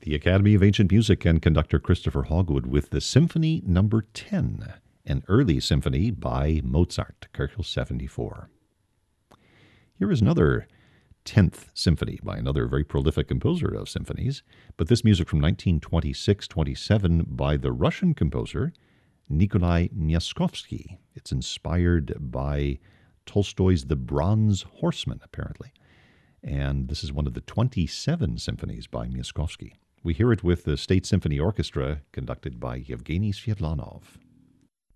The Academy of Ancient Music and conductor Christopher Hogwood with the Symphony Number 10, an early symphony by Mozart, Köchel 74. Here is another 10th symphony by another very prolific composer of symphonies, but this music from 1926-27 by the Russian composer Nikolai Myaskovsky. It's inspired by Tolstoy's The Bronze Horseman, apparently. And this is one of the 27 symphonies by Myaskovsky. We hear it with the State Symphony Orchestra, conducted by Yevgeny Sviatlanov.